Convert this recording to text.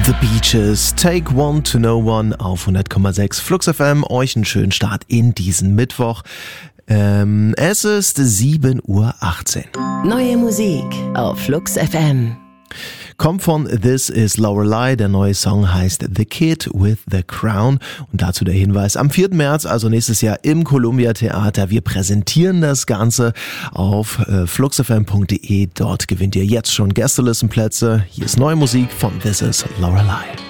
The Beaches, Take One to Know One auf 100,6 Flux FM. Euch einen schönen Start in diesen Mittwoch. Es ist 7:18 Uhr. Neue Musik auf Flux FM. Kommt von This Is Lorelei, der neue Song heißt The Kid with the Crown und dazu der Hinweis, am 4. März, also nächstes Jahr im Columbia Theater, wir präsentieren das Ganze auf fluxfm.de, dort gewinnt ihr jetzt schon Gästelistenplätze. Hier ist neue Musik von This Is Lorelei.